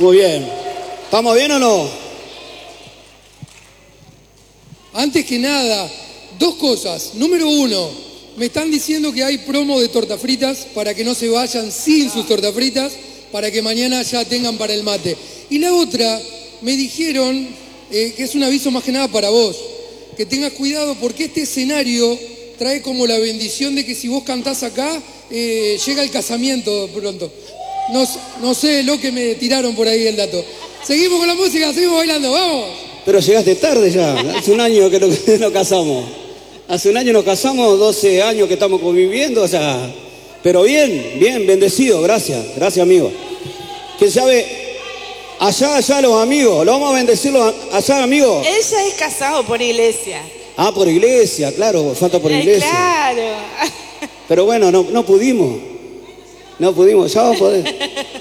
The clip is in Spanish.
Muy bien. ¿Estamos bien o no? Antes que nada, dos cosas. Número uno, me están diciendo que hay promo de tortas fritas para que no se vayan sin sus tortas fritas, para que mañana ya tengan para el mate. Y la otra, me dijeron que es un aviso más que nada para vos, que tengas cuidado porque este escenario trae como la bendición de que si vos cantás acá, llega el casamiento pronto. No sé lo que me tiraron por ahí el dato. Seguimos con la música, seguimos bailando, ¡vamos! Pero llegaste tarde ya. Hace un año que nos casamos. Hace un año nos casamos, 12 años que estamos conviviendo, o sea... Pero bien, bendecido, gracias, amigo. ¿Quién sabe? Allá los amigos, lo vamos a bendecir allá, amigos. Él ya es casado por iglesia. Ah, por iglesia, claro, falta por iglesia. Claro. Pero bueno, no pudimos, ya vamos a poder.